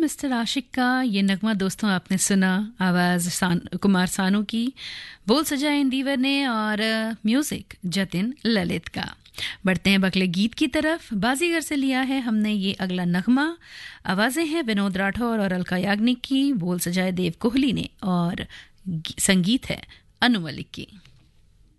Mister आशिक का ये नगमा दोस्तों आपने सुना। आवाज़ कुमार सानू की, बोल सजाए इंदीवर ने और म्यूज़िक जतिन ललित का। बढ़ते हैं अगले गीत की तरफ। बाजीगर से लिया है हमने ये अगला नगमा। आवाज़ें हैं विनोद राठौर और अलका याग्निक की, बोल सजाए देव कोहली ने और संगीत है अनु मलिक की।